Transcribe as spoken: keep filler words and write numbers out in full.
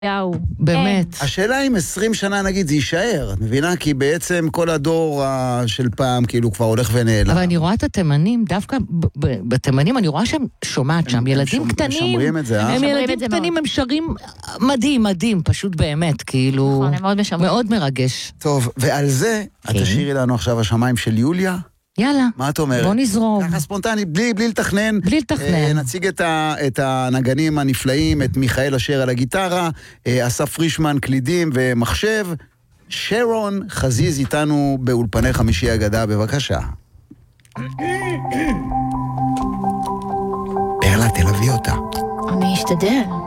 יאו. באמת. השאלה אם עשרים שנה נגיד זה יישאר, מבינה? כי בעצם כל הדור של פעם כאילו כבר הולך ונעלם. אבל אני רואה את התימנים, דווקא בתימנים אני רואה שהם שומעת שם, ילדים קטנים. הם שומרים את זה, אה? הם ילדים קטנים, הם שרים מדהים, מדהים, פשוט באמת, כאילו... נכון, הם מאוד משמרים. מאוד מרגש. טוב, ועל זה, את תשאירי לנו עכשיו השמיים של יוליה? יאללה. מה את אומרת? בוא נזרום. ככה ספונטני, בלי, בלי לתכנן. בלי לתכנן. נציג את, ה, את הנגנים הנפלאים, את מיכאל אשר על הגיטרה, אסף פרישמן קלידים ומחשב, שרון חזיז איתנו באולפני חמישי אגדה, בבקשה. פרלה, תלווי אותה. אני אשתדל.